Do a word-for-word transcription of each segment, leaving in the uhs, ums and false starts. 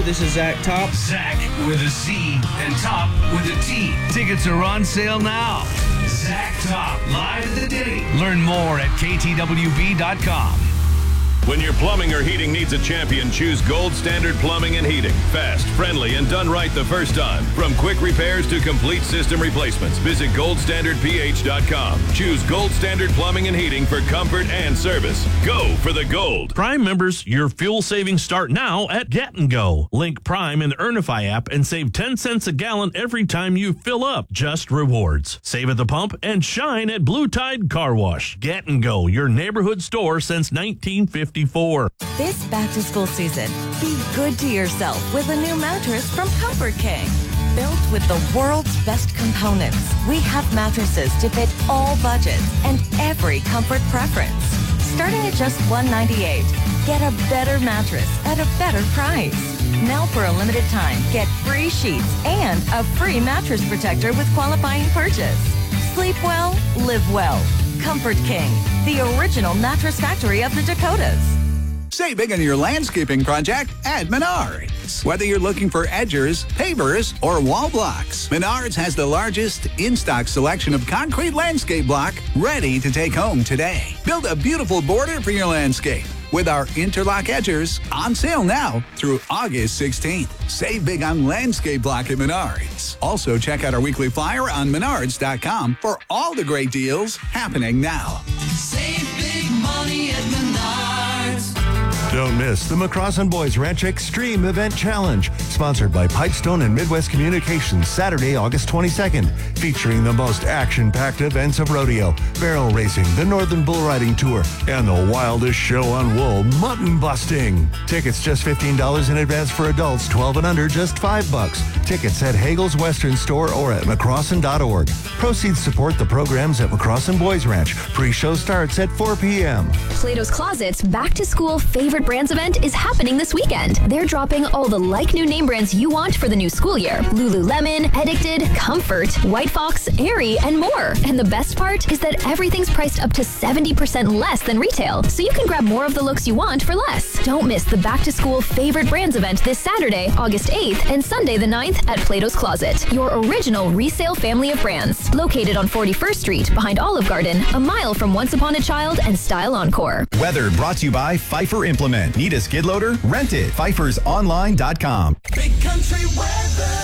this is Zach Top. Zach with a Z and Top with a T. Tickets are on sale now. Zach Top, live at the Denny. Learn more at K T W B dot com. When your plumbing or heating needs a champion, choose Gold Standard Plumbing and Heating. Fast, friendly, and done right the first time. From quick repairs to complete system replacements, visit gold standard p h dot com. Choose Gold Standard Plumbing and Heating for comfort and service. Go for the gold. Prime members, your fuel savings start now at Get and Go. Link Prime in the Earnify app and save ten cents a gallon every time you fill up. Just rewards. Save at the pump and shine at Blue Tide Car Wash. Get and Go, your neighborhood store since nineteen fifty-four. This back-to-school season, be good to yourself with a new mattress from Comfort King. Built with the world's best components, we have mattresses to fit all budgets and every comfort preference. Starting at just one hundred ninety-eight dollars, get a better mattress at a better price. Now for a limited time, get free sheets and a free mattress protector with qualifying purchase. Sleep well, live well. Comfort King, the original mattress factory of the Dakotas. Save big on your landscaping project at Menards. Whether you're looking for edgers, pavers, or wall blocks, Menards has the largest in-stock selection of concrete landscape block ready to take home today. Build a beautiful border for your landscape with our interlock edgers on sale now through August sixteenth. Save big on landscape block at Menards. Also, check out our weekly flyer on menards dot com for all the great deals happening now. Save big money at Menards. Don't miss the McCrossin Boys Ranch Extreme Event Challenge, sponsored by Pipestone and Midwest Communications, Saturday, August twenty-second, featuring the most action-packed events of rodeo, barrel racing, the Northern Bull Riding Tour, and the wildest show on wool, mutton busting. Tickets just fifteen dollars in advance for adults, twelve and under, just five bucks. Tickets at Hagel's Western Store or at McCrossin dot org. Proceeds support the programs at McCrossin Boys Ranch. Pre-show starts at four p.m. Plato's Closet's back-to-school favorite brands event is happening this weekend. They're dropping all the like-new name brands you want for the new school year. Lululemon, Addicted, Comfort, White Fox, Aerie, and more. And the best part is that everything's priced up to seventy percent less than retail, so you can grab more of the looks you want for less. Don't miss the back-to-school favorite brands event this Saturday, August eighth, and Sunday the ninth at Plato's Closet, your original resale family of brands. Located on forty-first Street, behind Olive Garden, a mile from Once Upon a Child and Style Encore. Weather brought to you by Pfeiffer Implement. Need a skid loader? Rent it. Pfeifers Online dot com. Big country weather.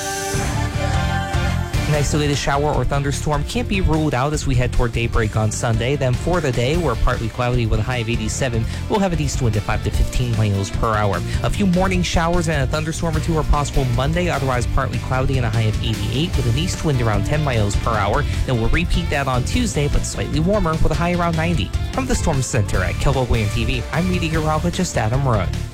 An isolated shower or thunderstorm can't be ruled out as we head toward daybreak on Sunday. Then for the day, we're partly cloudy with a high of eighty-seven. We'll have an east wind at five to fifteen miles per hour. A few morning showers and a thunderstorm or two are possible Monday, otherwise partly cloudy and a high of eighty-eight with an east wind around ten miles per hour. Then we'll repeat that on Tuesday, but slightly warmer with a high around ninety. From the Storm Center at Kelvin T V, I'm meteorologist Adam Rudd.